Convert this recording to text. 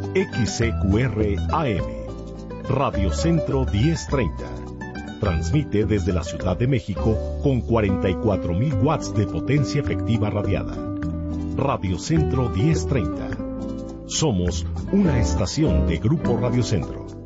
XCQR AM, Radio Centro 1030. Transmite desde la Ciudad de México con 44.000 watts de potencia efectiva radiada. Radio Centro 1030. Somos una estación de Grupo Radio Centro.